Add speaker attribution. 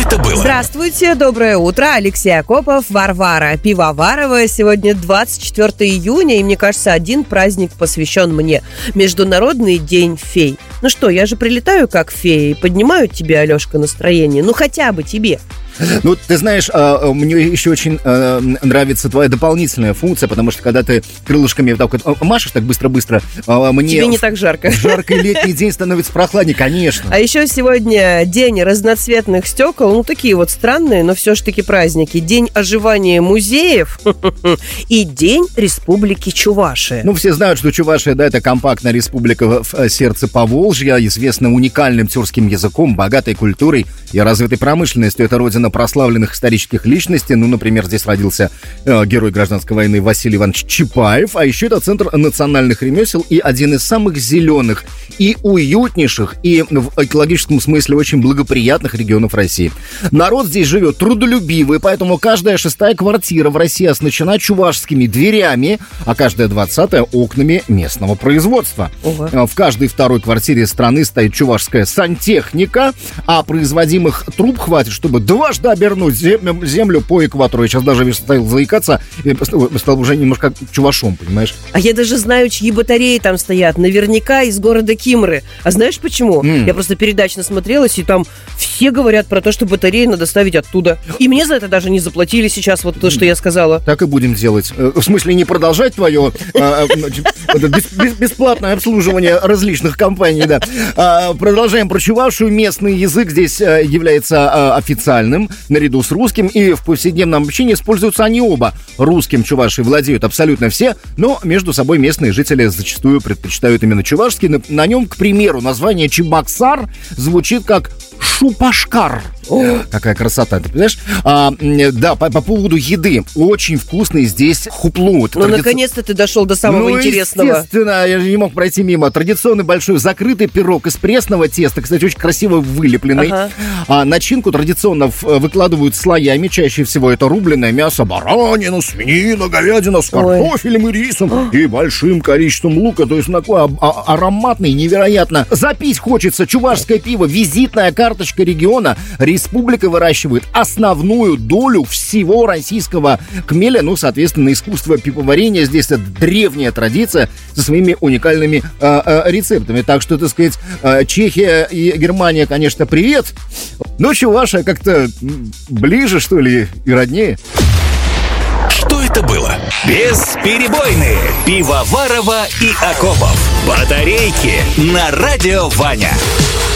Speaker 1: это было?
Speaker 2: Здравствуйте, доброе утро. Алексей Акопов, Варвара Пивоварова. Сегодня 24 июня, и мне кажется, один праздник посвящен мне. Международный день фей. Ну что, я же прилетаю как фея и поднимаю тебе, Алешка, настроение. Ну хотя бы тебе.
Speaker 3: Ну, ты знаешь, мне еще очень нравится твоя дополнительная функция, потому что когда ты крылышками так вот машешь так быстро-быстро, мне...
Speaker 2: Тебе не так жарко.
Speaker 3: В жаркий летний день становится прохладнее, конечно.
Speaker 2: А еще сегодня день разноцветных стекол. Ну, такие вот странные, но все же таки праздники. День оживания музеев и День Республики Чувашия.
Speaker 3: Ну, все знают, что Чувашия, да, это компактная республика в сердце Поволжья, известна уникальным тюркским языком, богатой культурой и развитой промышленностью. Это родина прославленных исторических личностей. Ну, например, здесь родился герой гражданской войны Василий Иванович Чапаев. А еще это центр национальных ремесел и один из самых зеленых и уютнейших, и в экологическом смысле очень благоприятных регионов России. Народ здесь живет трудолюбивый, поэтому каждая 6-я квартира в России оснащена чувашскими дверями, а каждая 20-я окнами местного производства.
Speaker 2: Ого.
Speaker 3: В каждой 2-й квартире страны стоит чувашская сантехника, а производимых труб хватит, чтобы дважды обернуть землю по экватору. Я сейчас даже стал заикаться, стал уже немножко чувашом, понимаешь?
Speaker 2: А я даже знаю, чьи батареи там стоят. Наверняка из города Кимры. А знаешь почему? Я просто передач насмотрелась, и там все говорят про то, что батареи надо ставить оттуда. И мне за это даже не заплатили сейчас, вот то, что я сказала.
Speaker 3: Так и будем делать. В смысле, не продолжать твое бесплатное обслуживание различных компаний, да. Продолжаем про Чувашию. Местный язык здесь является официальным, наряду с русским, и в повседневном общении используются они оба. Русским чуваши владеют абсолютно все, но между собой местные жители зачастую предпочитают именно чувашский. На нем, к примеру, название Чебоксар звучит как Шупашкар. Какая красота, ты понимаешь? Да, по поводу еды. Очень вкусный здесь хуплут.
Speaker 2: Ну, наконец-то ты дошел до самого интересного.
Speaker 3: Естественно, я же не мог пройти мимо. Традиционный большой закрытый пирог из пресного теста, кстати, очень красиво вылепленный. Начинку традиционно выкладывают слоями. Чаще всего это рубленое мясо, баранина, свинина, говядина с картофелем и рисом и большим количеством лука. То есть такой ароматный, невероятно. Запить хочется. Чувашское пиво, визитная карточка региона. Республика выращивает основную долю всего российского хмеля. Ну, соответственно, искусство пивоварения здесь это древняя традиция со своими уникальными рецептами. Так что, так сказать, Чехия и Германия, конечно, привет. Но Чувашия как-то ближе, что ли, и роднее.
Speaker 1: Что это было? Бесперебойные. Пивоварова и Акопов. Батарейки на радио Ваня.